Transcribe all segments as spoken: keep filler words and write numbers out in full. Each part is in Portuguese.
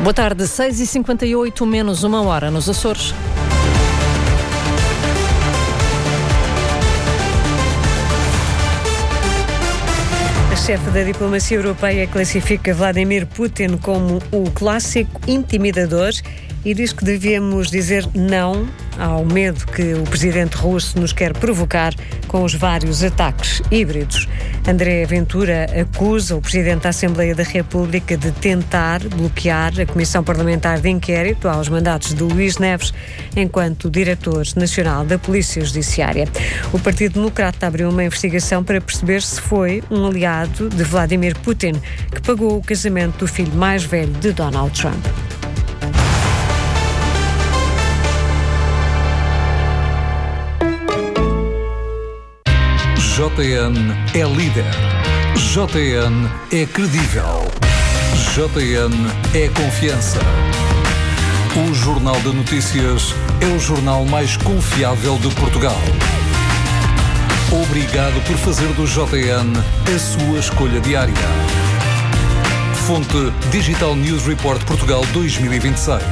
Boa tarde, seis e cinquenta e oito, menos uma hora nos Açores. A chefe da diplomacia europeia classifica Vladimir Putin como o clássico intimidador e diz que devemos dizer não ao medo que o presidente russo nos quer provocar com os vários ataques híbridos. André Ventura acusa o presidente da Assembleia da República de tentar bloquear a Comissão Parlamentar de Inquérito aos mandatos de Luís Neves enquanto diretor nacional da Polícia Judiciária. O Partido Democrata abriu uma investigação para perceber se foi um aliado de Vladimir Putin que pagou o casamento do filho mais velho de Donald Trump. J N é líder. J N é credível. J N é confiança. O Jornal de Notícias é o jornal mais confiável de Portugal. Obrigado por fazer do J N a sua escolha diária. Fonte Digital News Report Portugal dois mil e vinte e seis.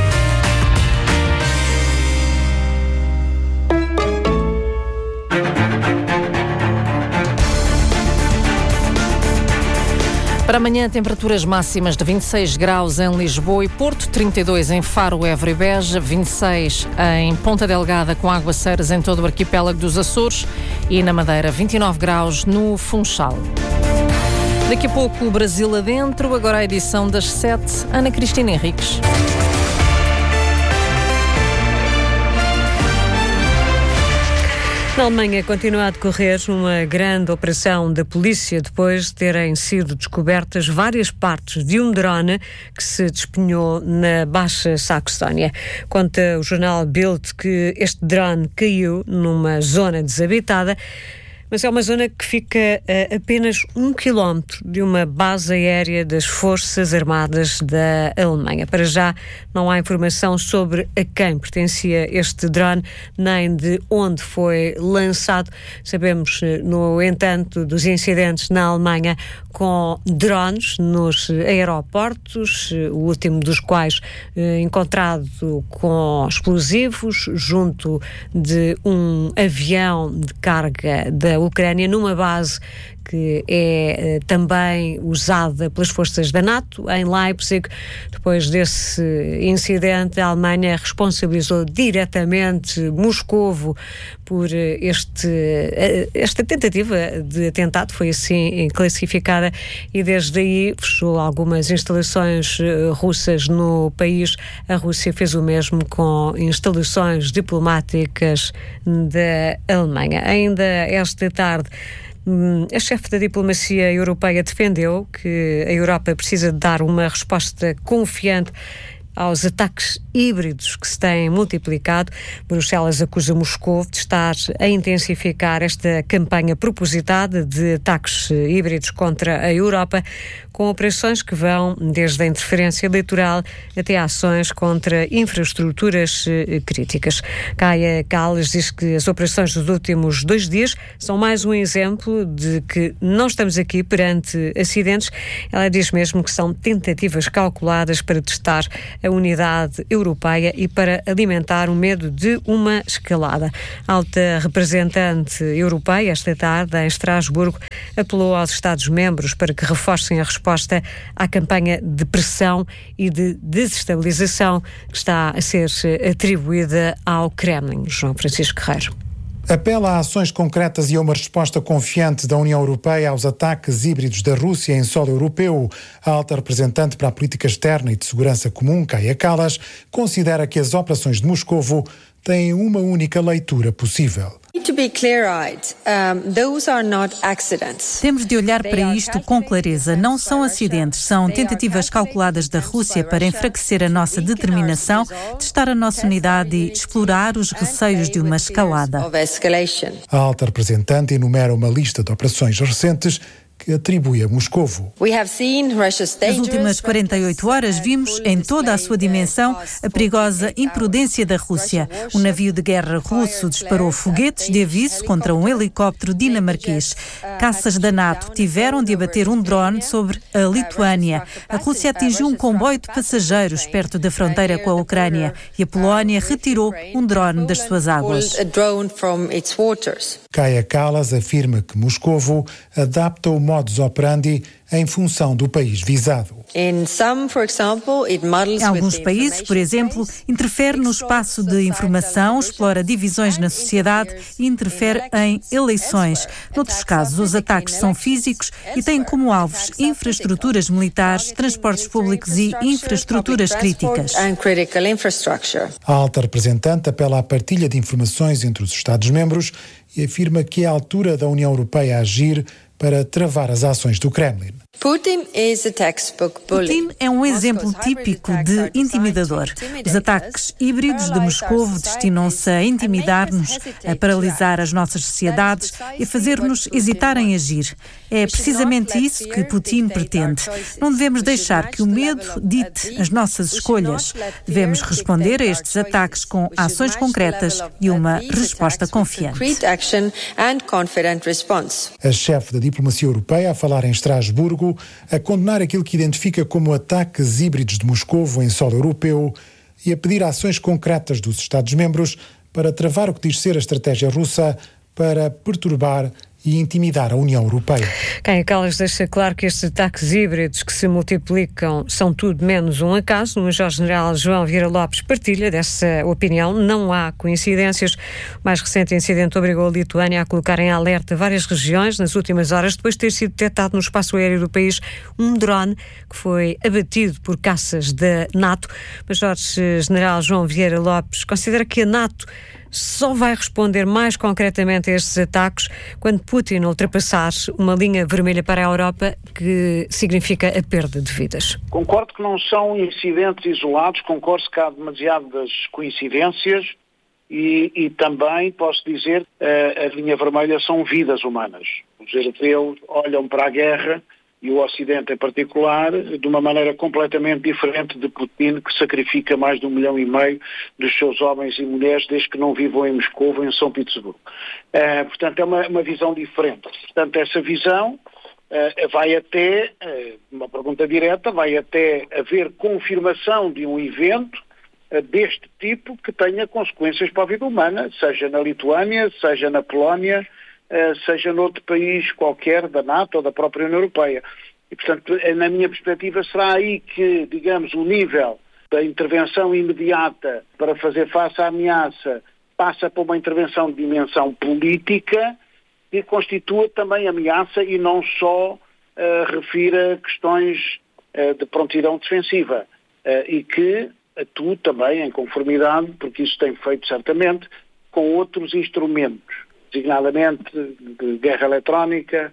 Para amanhã, temperaturas máximas de vinte e seis graus em Lisboa e Porto, trinta e dois em Faro, Évora e Beja, vinte e seis em Ponta Delgada, com aguaceiras em todo o arquipélago dos Açores e na Madeira, vinte e nove graus no Funchal. Daqui a pouco o Brasil adentro, agora a edição das sete, Ana Cristina Henriques. Na Alemanha continua a decorrer uma grande operação da polícia depois de terem sido descobertas várias partes de um drone que se despenhou na Baixa Saxónia. Conta o jornal Bild que este drone caiu numa zona desabitada, mas é uma zona que fica a apenas um quilómetro de uma base aérea das Forças Armadas da Alemanha. Para já não há informação sobre a quem pertencia este drone, nem de onde foi lançado. Sabemos, no entanto, dos incidentes na Alemanha com drones nos aeroportos, o último dos quais eh, encontrado com explosivos junto de um avião de carga da Ucrânia, numa base que é eh, também usada pelas forças da NATO, em Leipzig. Depois desse incidente, a Alemanha responsabilizou diretamente Moscovo por este, esta tentativa de atentado, foi assim classificada, e desde aí fechou algumas instalações russas no país. A Rússia fez o mesmo com instalações diplomáticas da Alemanha. Ainda esta tarde, a chefe da diplomacia europeia defendeu que a Europa precisa de dar uma resposta confiante aos ataques híbridos que se têm multiplicado. Bruxelas acusa Moscou de estar a intensificar esta campanha propositada de ataques híbridos contra a Europa, com operações que vão desde a interferência eleitoral até ações contra infraestruturas críticas. Kaja Kallas diz que as operações dos últimos dois dias são mais um exemplo de que não estamos aqui perante acidentes. Ela diz mesmo que são tentativas calculadas para testar a unidade europeia e para alimentar o medo de uma escalada. A alta representante europeia, esta tarde, em Estrasburgo, apelou aos Estados-membros para que reforcem a resposta à campanha de pressão e de desestabilização que está a ser atribuída ao Kremlin. João Francisco Guerreiro. Apela a ações concretas e a uma resposta confiante da União Europeia aos ataques híbridos da Rússia em solo europeu. A alta representante para a política externa e de segurança comum, Kaja Kallas, considera que as operações de Moscovo têm uma única leitura possível. Temos de olhar para isto com clareza. Não são acidentes, são tentativas calculadas da Rússia para enfraquecer a nossa determinação, testar a nossa unidade e explorar os receios de uma escalada. A alta representante enumera uma lista de operações recentes que atribui a Moscovo. Nas últimas quarenta e oito horas vimos, em toda a sua dimensão, a perigosa imprudência da Rússia. Um navio de guerra russo disparou foguetes de aviso contra um helicóptero dinamarquês. Caças da NATO tiveram de abater um drone sobre a Lituânia. A Rússia atingiu um comboio de passageiros perto da fronteira com a Ucrânia e a Polónia retirou um drone das suas águas. Kaja Kallas afirma que Moscovo adapta o modus operandi em função do país visado. Em alguns países, por exemplo, interfere no espaço de informação, explora divisões na sociedade e interfere em eleições. Noutros casos, os ataques são físicos e têm como alvos infraestruturas militares, transportes públicos e infraestruturas críticas. A alta representante apela à partilha de informações entre os Estados-membros e afirma que é a altura da União Europeia a agir para travar as ações do Kremlin. Putin é um exemplo típico de intimidador. Os ataques híbridos de Moscovo destinam-se a intimidar-nos, a paralisar as nossas sociedades e a fazer-nos hesitar em agir. É precisamente isso que Putin pretende. Não devemos deixar que o medo dite as nossas escolhas. Devemos responder a estes ataques com ações concretas e uma resposta confiante. A chefe da diplomacia europeia a falar em Estrasburgo, a condenar aquilo que identifica como ataques híbridos de Moscovo em solo europeu e a pedir ações concretas dos Estados-membros para travar o que diz ser a estratégia russa para perturbar e intimidar a União Europeia. Kaja Kallas deixa claro que estes ataques híbridos que se multiplicam são tudo menos um acaso. O Major-General João Vieira Lopes partilha dessa opinião. Não há coincidências. O mais recente incidente obrigou a Lituânia a colocar em alerta várias regiões nas últimas horas, depois de ter sido detectado no espaço aéreo do país um drone que foi abatido por caças da NATO. Major-General João Vieira Lopes considera que a NATO só vai responder mais concretamente a estes ataques quando Putin ultrapassar uma linha vermelha para a Europa, que significa a perda de vidas. Concordo que não são incidentes isolados, concordo que há demasiadas coincidências e, e também posso dizer que a, a linha vermelha são vidas humanas. Os europeus olham para a guerra e o Ocidente em particular, de uma maneira completamente diferente de Putin, que sacrifica mais de um milhão e meio dos seus homens e mulheres desde que não vivam em Moscou ou em São Petersburgo. Uh, portanto, é uma, uma visão diferente. Portanto, essa visão uh, vai até, uh, uma pergunta direta, vai até haver confirmação de um evento uh, deste tipo que tenha consequências para a vida humana, seja na Lituânia, seja na Polónia, Uh, seja noutro país qualquer da NATO ou da própria União Europeia. E, portanto, na minha perspectiva, será aí que, digamos, o nível da intervenção imediata para fazer face à ameaça passa por uma intervenção de dimensão política que constitua também ameaça e não só uh, refira questões uh, de prontidão defensiva uh, e que atue também em conformidade, porque isso tem feito certamente, com outros instrumentos, designadamente de guerra eletrónica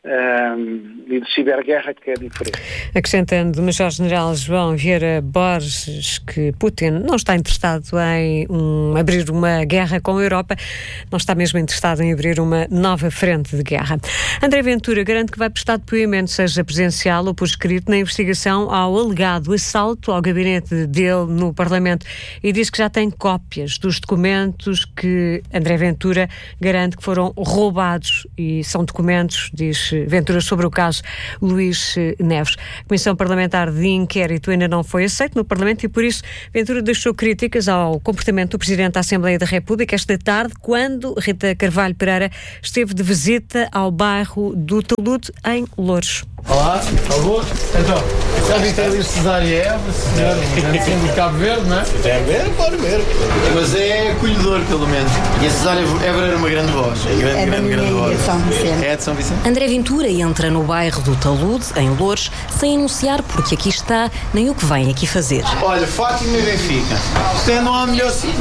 um, e de ciberguerra, que é diferente. Acrescentando o Major-General João Vieira Borges que Putin não está interessado em um, abrir uma guerra com a Europa, não está mesmo interessado em abrir uma nova frente de guerra. André Ventura garante que vai prestar depoimento, seja presencial ou por escrito, na investigação ao alegado assalto ao gabinete dele no Parlamento, e diz que já tem cópias dos documentos que André Ventura garante que foram roubados, e são documentos, diz Ventura, sobre o caso Luís Neves. A Comissão Parlamentar de Inquérito ainda não foi aceita no Parlamento e, por isso, Ventura deixou críticas ao comportamento do Presidente da Assembleia da República esta tarde, quando Rita Carvalho Pereira esteve de visita ao bairro do Talude, em Loures. Olá, alô. Então, já vi ter ali Cesária Évora, senhor, um de Cabo Verde, não é? É ver, pode ver. Mas é acolhedor, pelo menos. E a Cesária Évora era uma grande voz. É grande, é grande, grande voz. É de São Vicente. É de São Vicente. André Ventura entra no bairro do Talude, em Loures, sem anunciar porque aqui está, nem o que vem aqui fazer. Olha, Fátima e Benfica. Isto não há melhor sítio.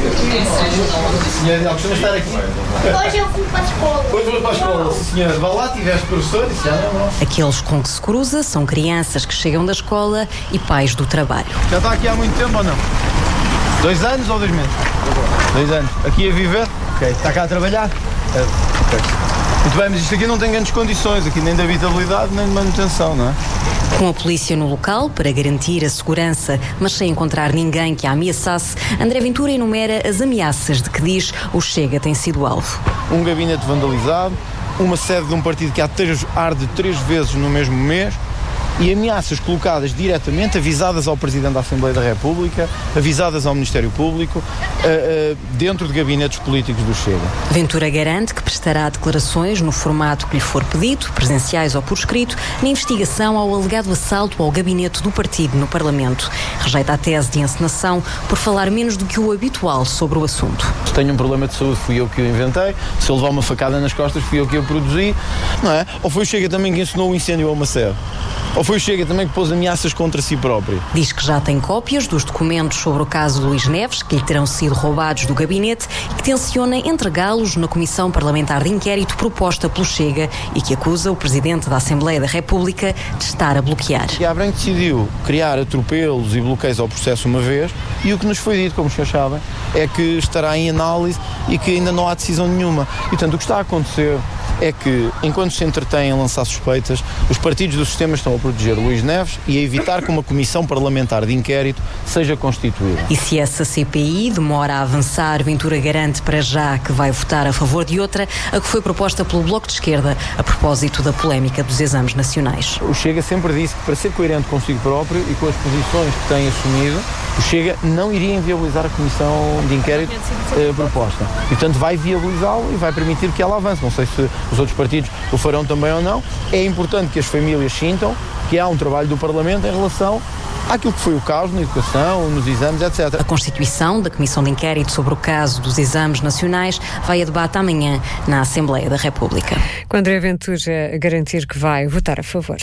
Senhor, ele costuma estar aqui. Hoje eu fui para a escola. Hoje vou para a escola, sim, senhor. Vá lá, tiveste professor, isso já não é. Aqueles com que se cruza são crianças que chegam da escola e pais do trabalho. Já está aqui há muito tempo ou não? Dois anos ou dois meses? Dois anos. Aqui a viver? Ok. Está cá a trabalhar? É. Ok. Muito bem, mas isto aqui não tem grandes condições, aqui nem de habitabilidade nem de manutenção, não é? Com a polícia no local para garantir a segurança, mas sem encontrar ninguém que a ameaçasse, André Ventura enumera as ameaças de que diz o Chega tem sido alvo. Um gabinete vandalizado, uma sede de um partido que há três, arde três vezes no mesmo mês, e ameaças colocadas diretamente, avisadas ao Presidente da Assembleia da República, avisadas ao Ministério Público, uh, uh, dentro de gabinetes políticos do Chega. Ventura garante que prestará declarações no formato que lhe for pedido, presenciais ou por escrito, na investigação ao alegado assalto ao gabinete do partido no Parlamento. Rejeita a tese de encenação por falar menos do que o habitual sobre o assunto. Se tenho um problema de saúde, fui eu que o inventei. Se eu levar uma facada nas costas, fui eu que o produzi, não é? Ou foi o Chega também que ensinou o incêndio a uma sede? Ou foi o Chega também que pôs ameaças contra si próprio? Diz que já tem cópias dos documentos sobre o caso de Luís Neves, que lhe terão sido roubados do gabinete, e que tenciona entregá-los na Comissão Parlamentar de Inquérito proposta pelo Chega e que acusa o Presidente da Assembleia da República de estar a bloquear. E a Branco decidiu criar atropelos e bloqueios ao processo uma vez, e o que nos foi dito, como os senhores sabem, é que estará em análise e que ainda não há decisão nenhuma. E, portanto, o que está a acontecer é que, enquanto se entretêm a lançar suspeitas, os partidos do sistema estão a proteger Luís Neves e a evitar que uma comissão parlamentar de inquérito seja constituída. E se essa C P I demora a avançar, Ventura garante para já que vai votar a favor de outra, a que foi proposta pelo Bloco de Esquerda, a propósito da polémica dos exames nacionais. O Chega sempre disse que, para ser coerente consigo próprio e com as posições que tem assumido, o Chega não iria inviabilizar a comissão de inquérito eh, proposta. E, portanto, vai viabilizá-lo e vai permitir que ela avance. Não sei se os outros partidos o farão também ou não. É importante que as famílias sintam que há um trabalho do Parlamento em relação àquilo que foi o caos na educação, nos exames, etcétera. A constituição da Comissão de Inquérito sobre o caso dos exames nacionais vai a debate amanhã na Assembleia da República. Com André Ventura a garantir que vai votar a favor.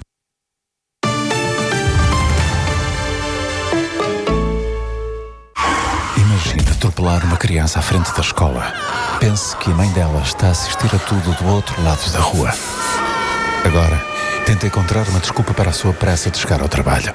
Imagina atropelar uma criança à frente da escola. Pense que a mãe dela está a assistir a tudo do outro lado da rua. Agora, tenta encontrar uma desculpa para a sua pressa de chegar ao trabalho.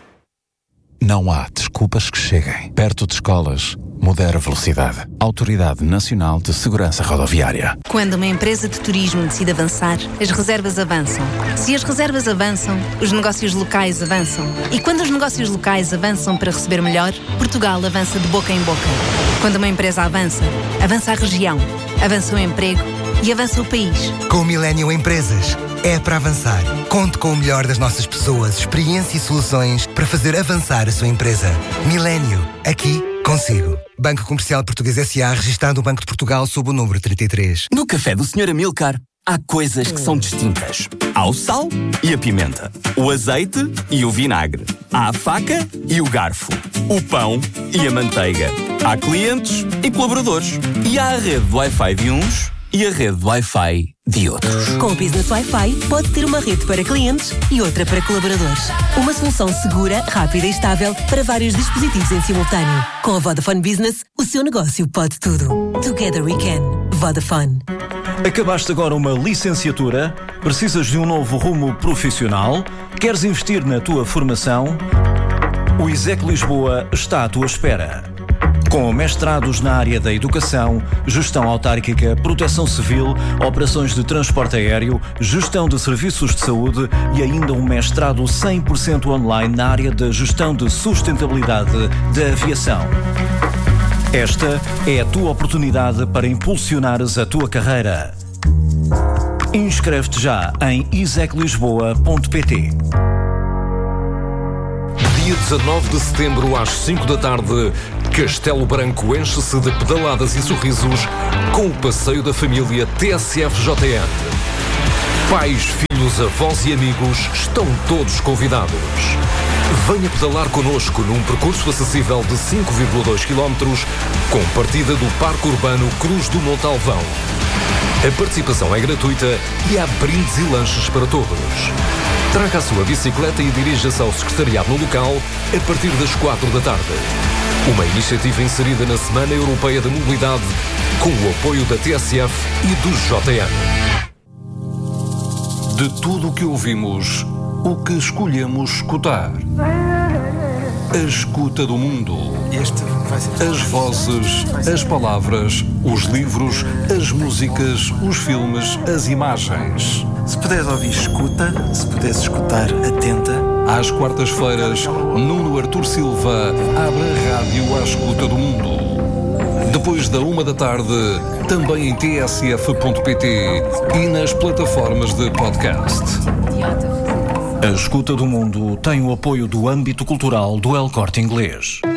Não há desculpas que cheguem. Perto de escolas, modera a velocidade. Autoridade Nacional de Segurança Rodoviária. Quando uma empresa de turismo decide avançar, as reservas avançam. Se as reservas avançam, os negócios locais avançam. E quando os negócios locais avançam para receber melhor, Portugal avança de boca em boca. Quando uma empresa avança, avança a região, avança o emprego e avança o país. Com o Millennium Empresas, é para avançar. Conte com o melhor das nossas pessoas, experiência e soluções para fazer avançar a sua empresa. Millennium, aqui consigo. Banco Comercial Português S A, registado no Banco de Portugal sob o número trinta e três. No café do senhor Amilcar, há coisas que são distintas. Há o sal e a pimenta, o azeite e o vinagre, há a faca e o garfo, o pão e a manteiga. Há clientes e colaboradores. E há a rede de Wi-Fi de uns e a rede de Wi-Fi de outros. Com o Business Wi-Fi, pode ter uma rede para clientes e outra para colaboradores. Uma solução segura, rápida e estável para vários dispositivos em simultâneo. Com a Vodafone Business, o seu negócio pode tudo. Together we can. Vodafone. Acabaste agora uma licenciatura? Precisas de um novo rumo profissional? Queres investir na tua formação? O ISEC Lisboa está à tua espera. Com mestrados na área da educação, gestão autárquica, proteção civil, operações de transporte aéreo, gestão de serviços de saúde e ainda um mestrado cem por cento online na área da gestão de sustentabilidade da aviação. Esta é a tua oportunidade para impulsionares a tua carreira. Inscreve-te já em isec lisboa ponto pt. Dia dezanove de setembro, às cinco da tarde, Castelo Branco enche-se de pedaladas e sorrisos com o passeio da família T S F J N. Pais, filhos, avós e amigos estão todos convidados. Venha pedalar connosco num percurso acessível de cinco vírgula dois quilómetros com partida do Parque Urbano Cruz do Montalvão. A participação é gratuita e há brindes e lanches para todos. Traga a sua bicicleta e dirija-se ao secretariado no local a partir das quatro da tarde. Uma iniciativa inserida na Semana Europeia da Mobilidade com o apoio da T S F e do J N. De tudo o que ouvimos, o que escolhemos escutar. A escuta do mundo. As vozes, as palavras, os livros, as músicas, os filmes, as imagens. Se puderes ouvir, escuta. Se puderes escutar, atenta. Às quartas-feiras, Nuno Artur Silva abre a rádio à escuta do mundo. Depois da uma da tarde, também em t s f ponto p t e nas plataformas de podcast. A Escuta do Mundo tem o apoio do âmbito cultural do El Corte Inglês.